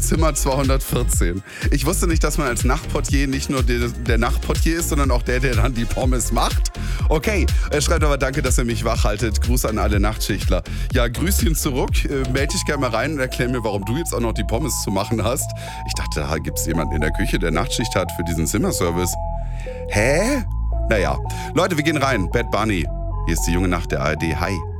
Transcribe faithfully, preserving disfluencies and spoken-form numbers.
Zimmer zweihundertvierzehn. Ich wusste nicht, dass man als Nachtportier nicht nur der, der Nachtportier ist, sondern auch der, der dann die Pommes macht. Okay, er schreibt aber, danke, dass ihr mich wachhaltet. Gruß an alle Nachtschichtler. Ja, Grüßchen zurück. Äh, meld dich gerne mal rein und erklär mir, warum du jetzt auch noch die Pommes zu machen hast. Ich dachte, da gibt es jemanden in der Küche, der Nachtschicht hat für diesen Zimmerservice. Hä? Naja, Leute, wir gehen rein. Bad Bunny. Hier ist die junge Nacht der A R D. Hi.